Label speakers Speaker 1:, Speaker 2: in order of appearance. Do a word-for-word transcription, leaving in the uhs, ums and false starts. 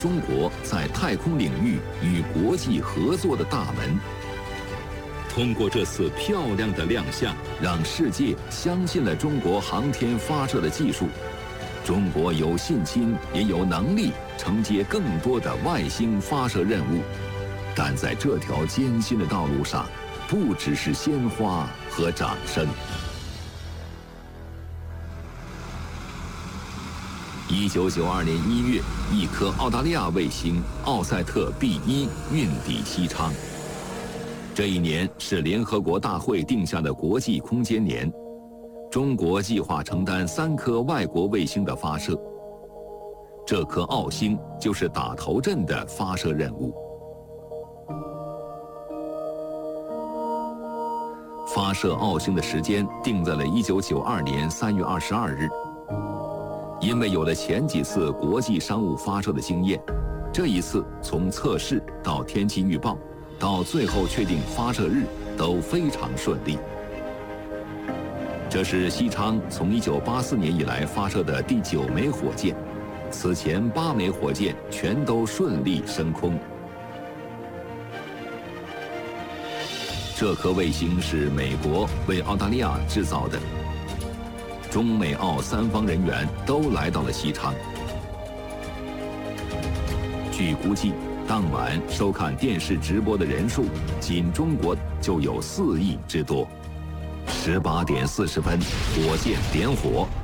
Speaker 1: 中国在太空领域与国际合作的大门。通过这次漂亮的亮相，让世界相信了中国航天发射的技术。中国有信心，也有能力承接更多的外星发射任务。但在这条艰辛的道路上，不只是鲜花和掌声。一九九二年一月，一颗澳大利亚卫星奥赛特 B 一运抵西昌。这一年是联合国大会定下的国际空间年，中国计划承担三颗外国卫星的发射。这颗澳星就是打头阵的发射任务。发射澳星的时间定在了一九九二年三月二十二日。因为有了前几次国际商务发射的经验，这一次从测试到天气预报，到最后确定发射日都非常顺利。这是西昌从一九八四年以来发射的第九枚火箭，此前八枚火箭全都顺利升空。这颗卫星是美国为澳大利亚制造的。中美澳三方人员都来到了西昌。据估计，当晚收看电视直播的人数，仅中国就有四亿之多。十八点四十分，火箭点火，